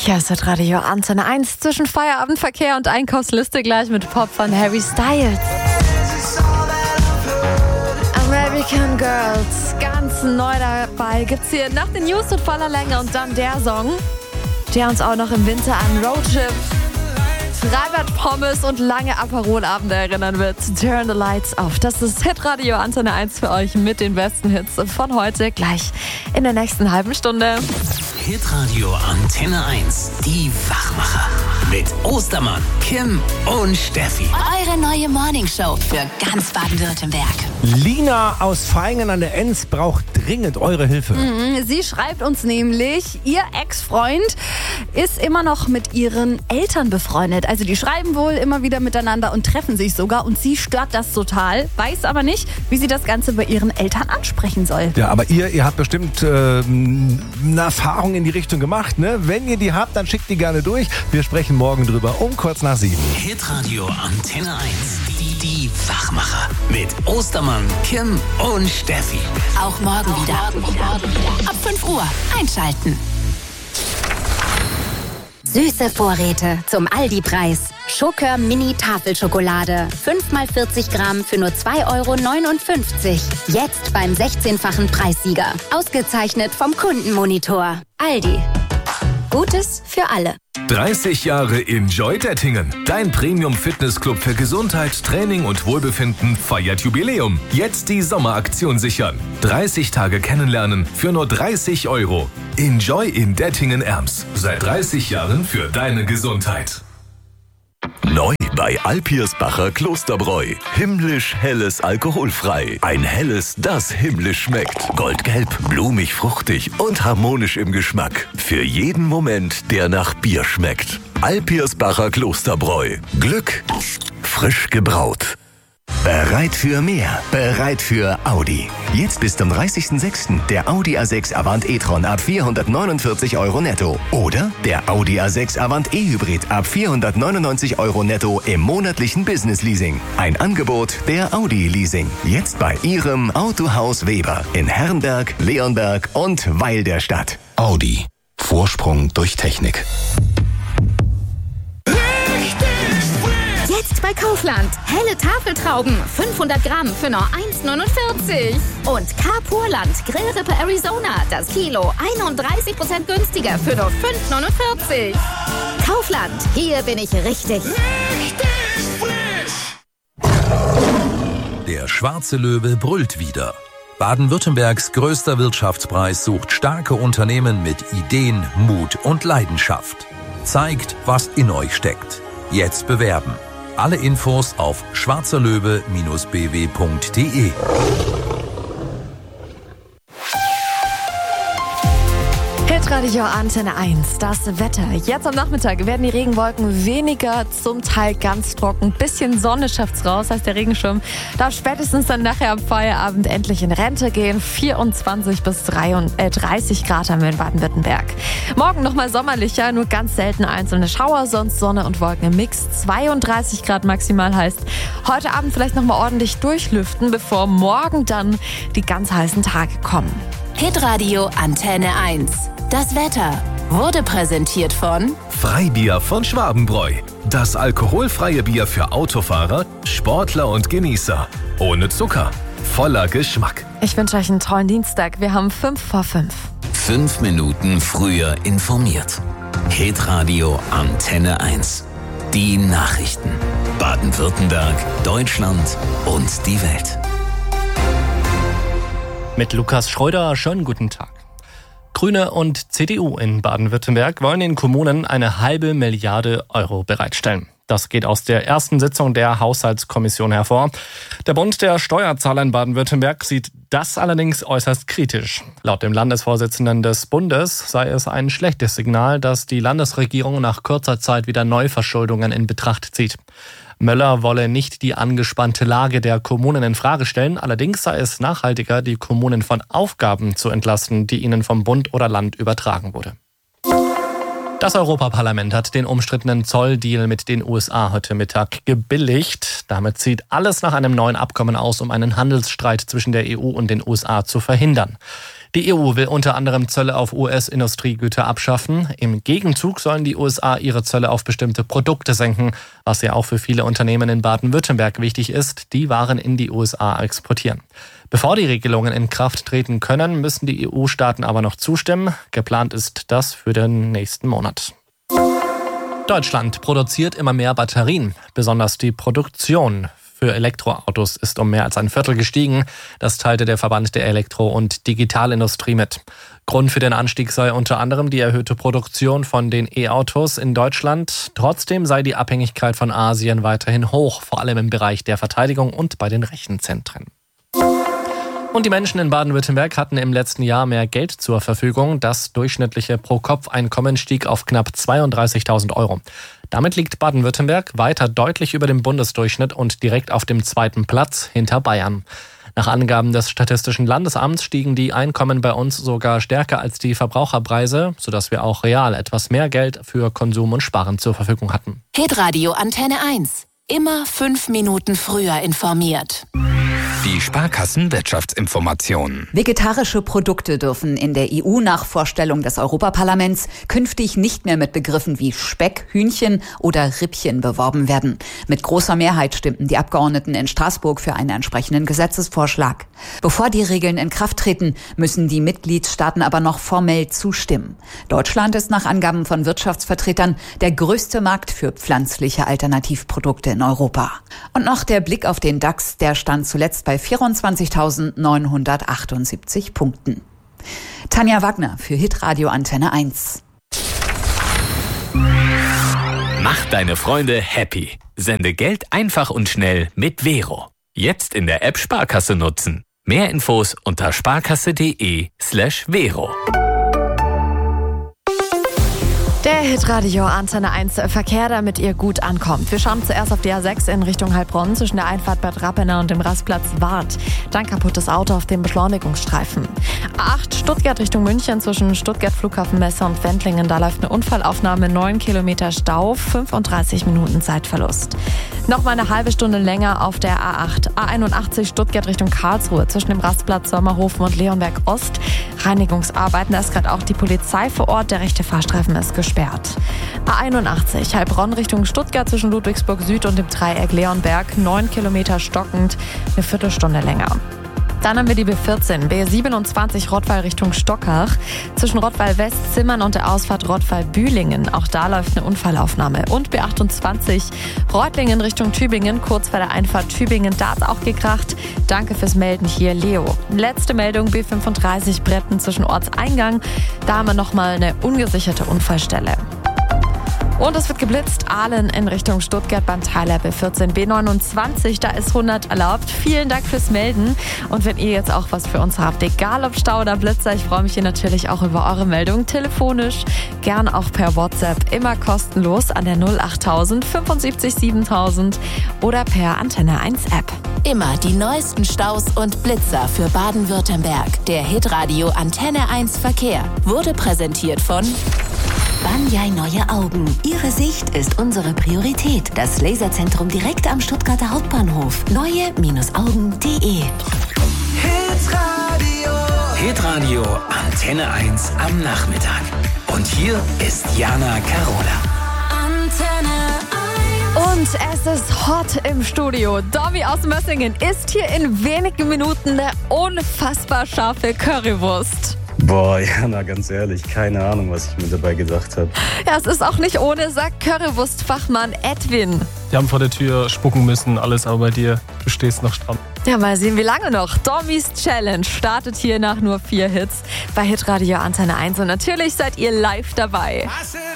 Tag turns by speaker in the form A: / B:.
A: Hier ist das Radio Antenne 1 zwischen Feierabendverkehr und Einkaufsliste gleich mit Pop von Harry Styles. American Girls, ganz neu dabei, gibt's hier nach den News mit voller Länge und dann der Song, der uns auch noch im Winter an Roadtrip, Freibad-Pommes und lange Aperolabende erinnern wird. Turn the Lights Off. Das ist Hitradio Antenne 1 für euch mit den besten Hits von heute, gleich in der nächsten halben Stunde.
B: Hitradio Antenne 1, die Wachmacher. Mit Ostermann, Kim und Steffi.
C: Eure neue Morningshow für ganz Baden-Württemberg.
D: Lina aus Vaihingen an der Enz braucht dringend eure Hilfe.
A: Sie schreibt uns nämlich, ihr Ex-Freund ist immer noch mit ihren Eltern befreundet. Also die schreiben wohl immer wieder miteinander und treffen sich sogar. Und sie stört das total, weiß aber nicht, wie sie das Ganze bei ihren Eltern ansprechen soll.
D: Ja, aber ihr habt bestimmt eine Erfahrung in die Richtung gemacht, ne? Wenn ihr die habt, dann schickt die gerne durch. Wir sprechen morgen drüber um kurz nach 7.
B: Hitradio Antenne 1, die Wachmacher. Mit Ostermann, Kim und Steffi.
C: Auch morgen wieder. Ab 5 Uhr einschalten. Süße Vorräte zum Aldi-Preis. Schokör Mini Tafelschokolade. 5x40 Gramm für nur 2,59 €. Jetzt beim 16-fachen Preissieger. Ausgezeichnet vom Kundenmonitor. Aldi. Gutes für alle.
E: 30 Jahre Enjoy Dettingen. Dein Premium-Fitnessclub für Gesundheit, Training und Wohlbefinden feiert Jubiläum. Jetzt die Sommeraktion sichern. 30 Tage kennenlernen für nur 30 €. Enjoy in Dettingen-Erms. Seit 30 Jahren für deine Gesundheit.
F: Neu bei Alpirsbacher Klosterbräu. Himmlisch helles alkoholfrei. Ein helles, das himmlisch schmeckt. Goldgelb, blumig, fruchtig und harmonisch im Geschmack. Für jeden Moment, der nach Bier schmeckt. Alpirsbacher Klosterbräu. Glück frisch gebraut. Bereit für mehr, bereit für Audi. Jetzt bis zum 30.06. der Audi A6 Avant e-tron ab 449 € netto. Oder der Audi A6 Avant e-Hybrid ab 499 € netto im monatlichen Business-Leasing. Ein Angebot der Audi Leasing. Jetzt bei Ihrem Autohaus Weber in Herrenberg, Leonberg und Weil der Stadt. Audi. Vorsprung durch Technik.
G: Jetzt bei Kaufland. Helle Tafeltrauben, 500 Gramm für nur 1,49 €. Und Carpurland Grillrippe Arizona, das Kilo 31% günstiger für nur 5,49 €. Kaufland, hier bin ich richtig.
H: Der schwarze Löwe brüllt wieder. Baden-Württembergs größter Wirtschaftspreis sucht starke Unternehmen mit Ideen, Mut und Leidenschaft. Zeigt, was in euch steckt. Jetzt bewerben. Alle Infos auf schwarzerlöwe-bw.de.
A: Hitradio Antenne 1, das Wetter. Jetzt am Nachmittag werden die Regenwolken weniger, zum Teil ganz trocken. Bisschen Sonne schafft's raus, heißt der Regenschirm darf spätestens dann nachher am Feierabend endlich in Rente gehen. 24 bis 30 Grad haben wir in Baden-Württemberg. Morgen nochmal sommerlicher, nur ganz selten einzelne Schauer, sonst Sonne und Wolken im Mix. 32 Grad maximal heißt, heute Abend vielleicht nochmal ordentlich durchlüften, bevor morgen dann die ganz heißen Tage kommen.
C: Hitradio Antenne 1. Das Wetter wurde präsentiert von
E: Freibier von Schwabenbräu. Das alkoholfreie Bier für Autofahrer, Sportler und Genießer. Ohne Zucker. Voller Geschmack.
A: Ich wünsche euch einen tollen Dienstag. Wir haben 5:05.
B: 5 Minuten früher informiert. Hitradio Antenne 1. Die Nachrichten. Baden-Württemberg, Deutschland und die Welt.
I: Mit Lukas Schreuder, schönen guten Tag. Grüne und CDU in Baden-Württemberg wollen den Kommunen eine halbe Milliarde € bereitstellen. Das geht aus der ersten Sitzung der Haushaltskommission hervor. Der Bund der Steuerzahler in Baden-Württemberg sieht das allerdings äußerst kritisch. Laut dem Landesvorsitzenden des Bundes sei es ein schlechtes Signal, dass die Landesregierung nach kurzer Zeit wieder Neuverschuldungen in Betracht zieht. Möller wolle nicht die angespannte Lage der Kommunen in Frage stellen. Allerdings sei es nachhaltiger, die Kommunen von Aufgaben zu entlasten, die ihnen vom Bund oder Land übertragen wurde. Das Europaparlament hat den umstrittenen Zolldeal mit den USA heute Mittag gebilligt. Damit sieht alles nach einem neuen Abkommen aus, um einen Handelsstreit zwischen der EU und den USA zu verhindern. Die EU will unter anderem Zölle auf US-Industriegüter abschaffen. Im Gegenzug sollen die USA ihre Zölle auf bestimmte Produkte senken, was ja auch für viele Unternehmen in Baden-Württemberg wichtig ist, die Waren in die USA exportieren. Bevor die Regelungen in Kraft treten können, müssen die EU-Staaten aber noch zustimmen. Geplant ist das für den nächsten Monat. Deutschland produziert immer mehr Batterien. Besonders die Produktion für Elektroautos ist um mehr als ein Viertel gestiegen. Das teilte der Verband der Elektro- und Digitalindustrie mit. Grund für den Anstieg sei unter anderem die erhöhte Produktion von den E-Autos in Deutschland. Trotzdem sei die Abhängigkeit von Asien weiterhin hoch, vor allem im Bereich der Verteidigung und bei den Rechenzentren. Und die Menschen in Baden-Württemberg hatten im letzten Jahr mehr Geld zur Verfügung. Das durchschnittliche Pro-Kopf-Einkommen stieg auf knapp 32.000 Euro. Damit liegt Baden-Württemberg weiter deutlich über dem Bundesdurchschnitt und direkt auf dem zweiten Platz hinter Bayern. Nach Angaben des Statistischen Landesamts stiegen die Einkommen bei uns sogar stärker als die Verbraucherpreise, sodass wir auch real etwas mehr Geld für Konsum und Sparen zur Verfügung hatten.
J: Hitradio Antenne 1. Immer 5 Minuten früher informiert.
B: Die Sparkassen-Wirtschaftsinformationen.
K: Vegetarische Produkte dürfen in der EU nach Vorstellung des Europaparlaments künftig nicht mehr mit Begriffen wie Speck, Hühnchen oder Rippchen beworben werden. Mit großer Mehrheit stimmten die Abgeordneten in Straßburg für einen entsprechenden Gesetzesvorschlag. Bevor die Regeln in Kraft treten, müssen die Mitgliedstaaten aber noch formell zustimmen. Deutschland ist nach Angaben von Wirtschaftsvertretern der größte Markt für pflanzliche Alternativprodukte in Europa. Und noch der Blick auf den DAX, der stand zuletzt bei 24.978 Punkten. Tanja Wagner für Hitradio Antenne 1.
F: Mach deine Freunde happy. Sende Geld einfach und schnell mit Vero. Jetzt in der App Sparkasse nutzen. Mehr Infos unter sparkasse.de/Vero.
A: Der Hitradio Antenne 1 Verkehr, damit ihr gut ankommt. Wir schauen zuerst auf die A6 in Richtung Heilbronn zwischen der Einfahrt Bad Rappenau und dem Rastplatz Wart. Dann kaputtes Auto auf dem Beschleunigungsstreifen. A8 Stuttgart Richtung München zwischen Stuttgart Flughafenmesse und Wendlingen. Da läuft eine Unfallaufnahme, 9 Kilometer Stau, 35 Minuten Zeitverlust. Nochmal eine halbe Stunde länger auf der A8. A81 Stuttgart Richtung Karlsruhe zwischen dem Rastplatz Sommerhofen und Leonberg Ost. Reinigungsarbeiten, da ist gerade auch die Polizei vor Ort. Der rechte Fahrstreifen ist gesperrt. A81 Heilbronn Richtung Stuttgart zwischen Ludwigsburg Süd und dem Dreieck Leonberg. 9 Kilometer stockend, eine Viertelstunde länger. Dann haben wir die B14, B27 Rottweil Richtung Stockach. Zwischen Rottweil West, Zimmern und der Ausfahrt Rottweil Bühlingen. Auch da läuft eine Unfallaufnahme. Und B28 Reutlingen Richtung Tübingen, kurz vor der Einfahrt Tübingen. Da hat auch gekracht. Danke fürs Melden hier, Leo. Letzte Meldung, B35 Bretten zwischen Ortseingang. Da haben wir nochmal eine ungesicherte Unfallstelle. Und es wird geblitzt, Aalen in Richtung Stuttgart beim Teiler B14 B29, da ist 100 erlaubt. Vielen Dank fürs Melden. Und wenn ihr jetzt auch was für uns habt, egal ob Stau oder Blitzer, ich freue mich hier natürlich auch über eure Meldung. Telefonisch, gern auch per WhatsApp, immer kostenlos an der 08000 75 7000 oder per Antenne 1 App.
J: Immer die neuesten Staus und Blitzer für Baden-Württemberg. Der Hitradio Antenne 1 Verkehr wurde präsentiert von Banyai Neue Augen. Ihre Sicht ist unsere Priorität. Das Laserzentrum direkt am Stuttgarter Hauptbahnhof. Neue-Augen.de.
B: Hitradio Antenne 1 am Nachmittag. Und hier ist Jana Carola.
A: Und es ist hot im Studio. Domi aus Mössingen isst hier in wenigen Minuten eine unfassbar scharfe Currywurst.
L: Boah, Jana, ganz ehrlich, keine Ahnung, was ich mir dabei gedacht habe.
A: Ja, es ist auch nicht ohne, sagt Currywurstfachmann Edwin.
M: Die haben vor der Tür spucken müssen, alles, aber bei dir, du stehst noch stramm.
A: Ja, mal sehen, wie lange noch. Dommis Challenge startet hier nach nur 4 Hits bei Hitradio Antenne 1. Und natürlich seid ihr live dabei.